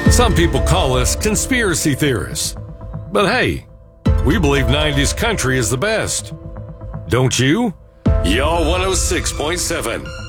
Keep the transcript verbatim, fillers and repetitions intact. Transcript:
Some people call us conspiracy theorists. But hey, we believe nineties country is the best. Don't you? Y'all one oh six point seven.